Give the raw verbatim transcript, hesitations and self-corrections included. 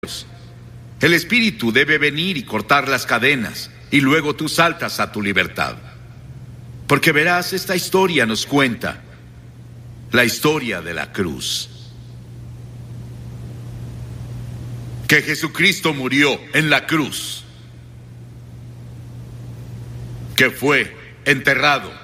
El Espíritu debe venir y cortar las cadenas, y luego tú saltas a tu libertad. Porque verás, esta historia nos cuenta la historia de la cruz. Que Jesucristo murió en la cruz, que fue enterrado